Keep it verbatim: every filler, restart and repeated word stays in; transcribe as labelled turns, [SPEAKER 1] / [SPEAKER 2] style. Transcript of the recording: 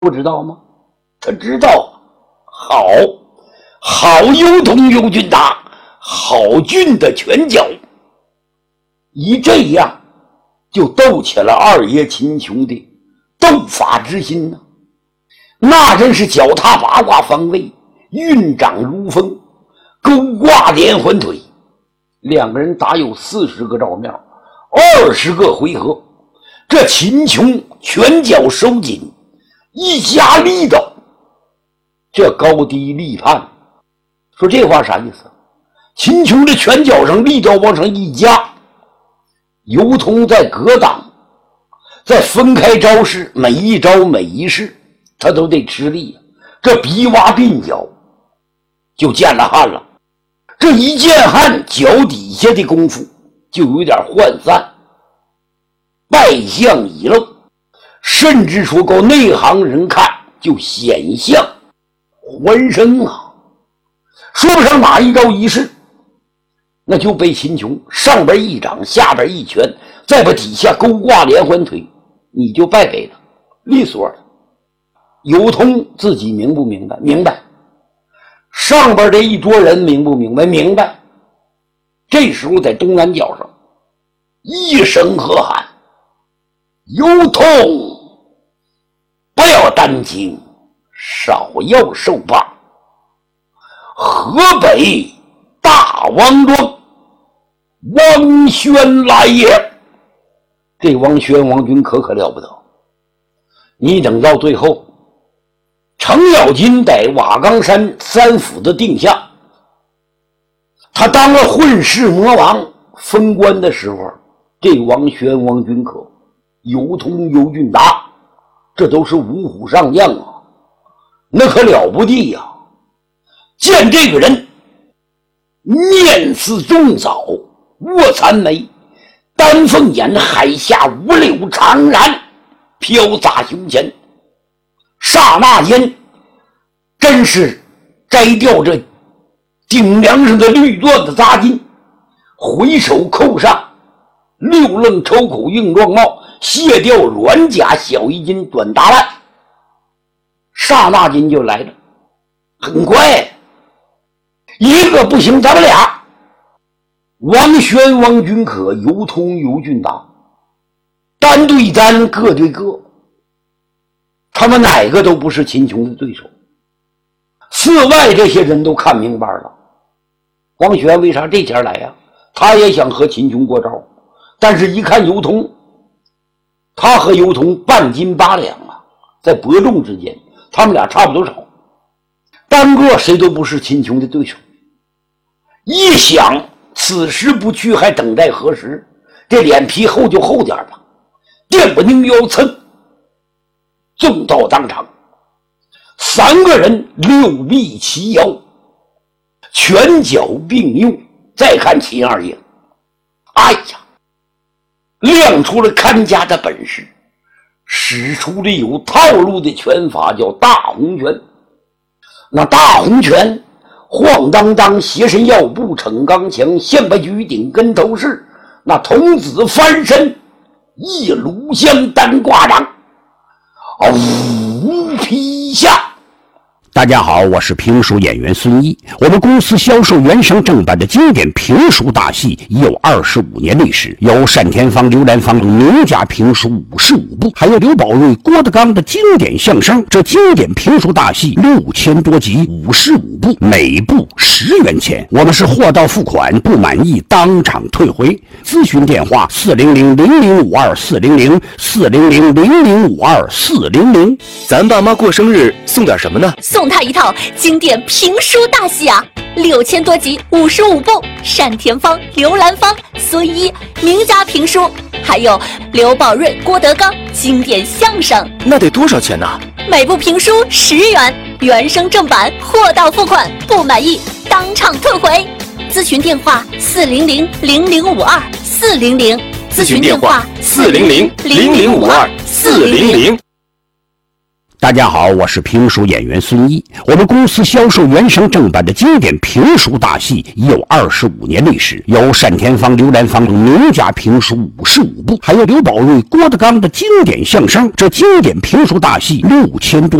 [SPEAKER 1] 不知道吗？他知道。好，好有同有俊达，好俊的拳脚。一这样就斗起了二爷秦琼的斗法之心呢。那真是脚踏八卦方位，运掌如风，勾挂连环腿。两个人打有四十个照面，二十个回合。这秦琼拳脚收紧，一加力道，这高低立判。说这话啥意思？秦琼的拳脚上力道往上一加，尤通在格挡，在分开招式，每一招每一式他都得吃力。这鼻洼鬓角就见了汗了，这一见汗，脚底下的功夫就有点涣散，败相已露，甚至说够内行人看就显像还生啊。说不上哪一招一式，那就被秦琼上边一掌，下边一拳，再把底下勾挂连环腿，你就败给他，利索的。尤通自己明不明白？明白。上边这一桌人明不明白？明白。这时候在东南角上一声喝喊：尤通，不要担惊，少要受怕。河北大王庄王轩来也。这王轩王军可可了不得，你等到最后程咬金在瓦岗山三府的定下，他当了混世魔王封官的时候，这王轩王军可尤通尤俊达，这都是五虎上将啊，那可了不地呀、啊！见这个人面似重枣，卧蚕眉，丹凤眼，海下五柳长髯飘洒胸前，刹那间真是摘掉这顶梁上的绿缎的扎金，回手扣上六愣抽口硬状帽，卸掉软甲小衣襟短大腕，刹那间就来了。很快，一个不行，咱们俩王轩王军可，尤通尤俊达，单对单，各对各，他们哪个都不是秦琼的对手。寺外这些人都看明白了，王轩为啥这前来呀、啊？他也想和秦琼过招，但是一看尤通，他和尤通半斤八两啊，在伯仲之间，他们俩差不多少，单个谁都不是秦琼的对手。一想此时不去还等待何时，这脸皮厚就厚点吧，电不宁腰噌纵到当场，三个人六臂齐腰，拳脚并用。再看秦二爷，哎呀，亮出了看家的本事，使出了有套路的拳法，叫大红拳。那大红拳晃荡荡，斜身腰部，逞刚强，现把举顶跟头式，那童子翻身，一炉香单挂掌，五匹下。
[SPEAKER 2] 大家好，我是评书演员孙一。我们公司销售原声正版的经典评书大戏已有二十五年历史，有单田芳、刘兰芳名家评书五十五部，还有刘宝瑞、郭德纲的经典相声。这经典评书大戏六千多集，五十五部，每部十元钱。我们是货到付款，不满意当场退回。咨询电话：四零零零零五二四零零四零零零零五二四零零。
[SPEAKER 3] 咱爸妈过生日送点什么呢？
[SPEAKER 4] 送他一套经典评书大戏啊，六千多集，五十五部，单田芳、刘兰芳、孙一名家评书，还有刘宝瑞、郭德纲经典相声。
[SPEAKER 3] 那得多少钱呢？
[SPEAKER 4] 每部评书十元，原声正版，货到付款，不满意当场退回。咨询电话：四零零零零五二四零零。
[SPEAKER 3] 咨询电话：四零零零零五二四零零。
[SPEAKER 2] 大家好，我是评书演员孙一。我们公司销售原声正版的经典评书大戏已有二十五年历史，有单田芳、刘兰芳等名家评书五十五部，还有刘宝瑞、郭德纲的经典相声。这经典评书大戏六千多